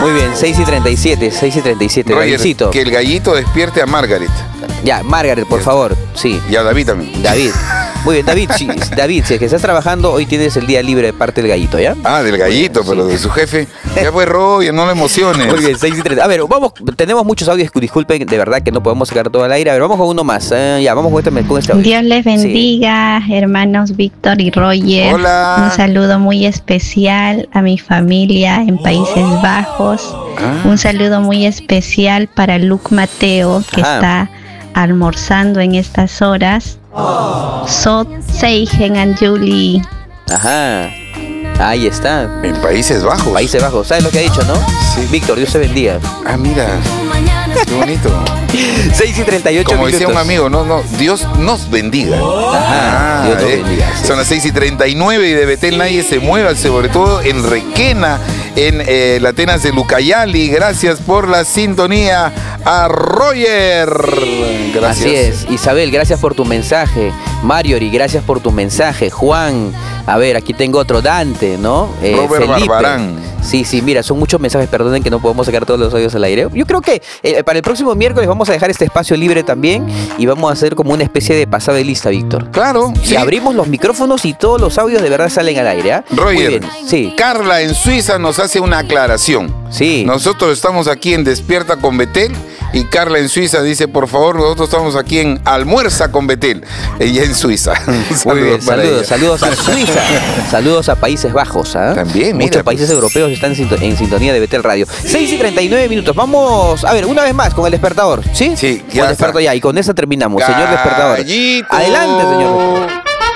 Muy bien, 6:37, 6:37. Roger, Davidcito. que el gallito despierte a Margaret. Ya, Margaret, por favor. Sí. Y a David también. David. Muy bien, David, David, si es que estás trabajando, hoy tienes el día libre de parte del gallito, ¿ya? Ah, del gallito, Bueno, pero sí. de su jefe. Ya fue Roger, no lo emociones. Muy bien, 6:30. A ver, vamos, tenemos muchos audios, disculpen, de verdad que no podemos sacar todo al aire. A ver, vamos con uno más. Ya, vamos con este audio. Dios les bendiga, hermanos Víctor y Roger. Hola. Un saludo muy especial a mi familia en Países Bajos. Un saludo muy especial para Luke Mateo, que está almorzando en estas horas. Sot Seigen and Julie. Ajá. Ahí está. En Países Bajos. Países Bajos. ¿Sabes lo que ha dicho, no? Sí. Víctor, Dios te bendiga. Ah, mira. Qué bonito. 6:38 Como decía un minutos. amigo, no, Dios nos bendiga. Ajá, Dios nos bendiga, sí. Son las 6:39 y de Betel nadie se mueva, sobre todo en Requena, en la Atenas de Lucayali. Gracias por la sintonía a Roger. Gracias. Así es. Isabel, gracias por tu mensaje. Marjorie, gracias por tu mensaje. Juan, a ver, aquí tengo otro. Dante, ¿no? Robert Felipe. Barbarán. Sí, mira, son muchos mensajes, perdonen que no podemos sacar todos los audios al aire. Yo creo que para el próximo miércoles vamos a dejar este espacio libre también y vamos a hacer como una especie de pasado de lista, Víctor. Claro, Y sí. abrimos los micrófonos y todos los audios de verdad salen al aire, ¿ah? Roger, Muy bien, sí. Carla en Suiza nos hace una aclaración. Sí. Nosotros estamos aquí en Despierta con Betel y Carla en Suiza dice, por favor, nosotros estamos aquí en Almuerza con Betel, ella en Suiza. Muy bien, Saludos para ella. saludos a Suiza, saludos a Países Bajos, ¿ah? También, mira, muchos países pues. europeos están en sintonía de Betel Radio. 6:39 minutos, vamos, a ver, una vez más con el despertador, ¿sí? Sí, Con ya el despertador está. ya, y con esa terminamos, señor despertador. Gallito. Adelante, señor.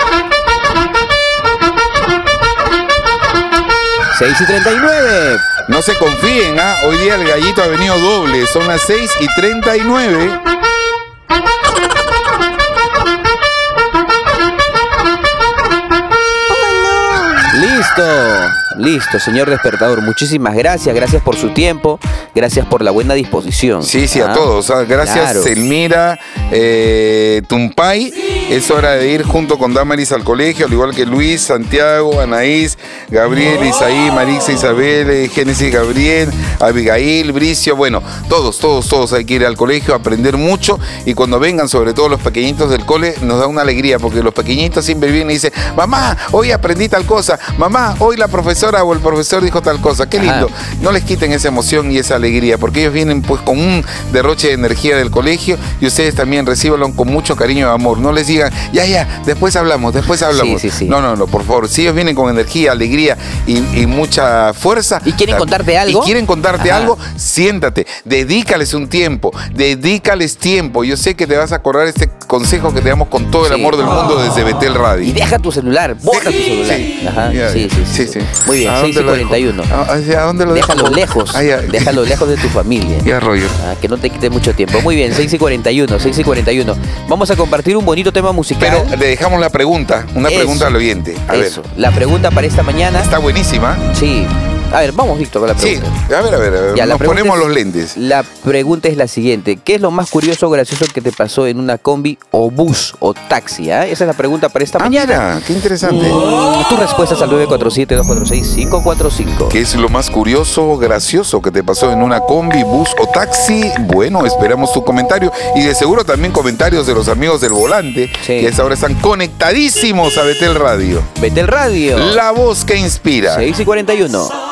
6:39. No se confíen, ¿ah? Hoy día el gallito ha venido doble, son las 6:39. Listo, señor despertador. Muchísimas gracias por su tiempo, gracias por la buena disposición. Sí, a todos. Gracias, Claro. Selmira, Tumpay. Es hora de ir junto con Damaris al colegio, al igual que Luis, Santiago, Anaís, Gabriel, Isaí, Marixa, Isabel, Génesis, Gabriel, Abigail, Bricio. Bueno, todos hay que ir al colegio, aprender mucho. Y cuando vengan, sobre todo los pequeñitos del cole, nos da una alegría, porque los pequeñitos siempre vienen y dicen, mamá, hoy aprendí tal cosa, mamá, hoy la profesora o el profesor dijo tal cosa. Qué lindo. No les quiten esa emoción y esa alegría, porque ellos vienen pues con un derroche de energía del colegio y ustedes también recíbanlo con mucho cariño y amor. No les digan, ya, después hablamos. Sí. No, por favor. Si ellos vienen con energía, alegría y mucha fuerza. ¿Y quieren contarte algo? Siéntate, dedícales un tiempo, Yo sé que te vas a acordar este consejo que te damos con todo el amor del mundo desde Betel Radio. Y deja tu celular, bota tu celular. Sí. Ajá, Ya, sí. Muy bien, ¿A dónde lo 6:41. dejo? ¿A dónde lo dejo? Déjalo lejos, Ah, ya. déjalo lejos de tu familia. Ya, Roger. Que no te quite mucho tiempo. Muy bien, 6:41. Vamos a compartir un bonito tema musical. Pero le dejamos la pregunta, una pregunta al oyente. A ver, La pregunta para esta mañana. está buenísima. Sí. A ver, vamos, Víctor, con la Sí, pregunta. a ver, Ya, la nos pregunta ponemos es- los lentes. La pregunta es la siguiente. ¿Qué es lo más curioso o gracioso que te pasó en una combi o bus o taxi? Esa es la pregunta para esta mañana. Mira, qué interesante. Tus respuestas al 947-246-545. ¿Qué es lo más curioso o gracioso que te pasó en una combi, bus o taxi? Bueno, esperamos tu comentario y de seguro también comentarios de los amigos del volante, Sí. que a esta hora están conectadísimos a Betel Radio. Betel Radio. La voz que inspira. 6:41.